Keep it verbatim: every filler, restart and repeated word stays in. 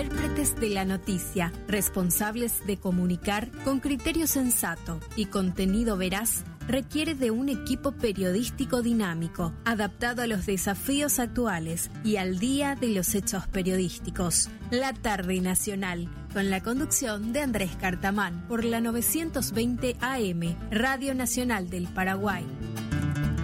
intérpretes de la noticia, responsables de comunicar con criterio sensato y contenido veraz, requiere de un equipo periodístico dinámico, adaptado a los desafíos actuales y al día de los hechos periodísticos. La Tarde Nacional, con la conducción de Andrés Cartamán, por la novecientos veinte A M, Radio Nacional del Paraguay.